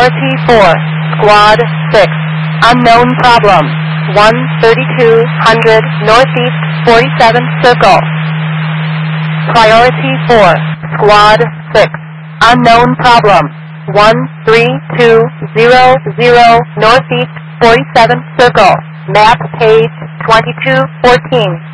Priority 4, Squad 6, unknown problem, 13200 Northeast 47th Circle. Priority 4, Squad 6, unknown problem, 13200 Northeast 47th Circle, map page 2214.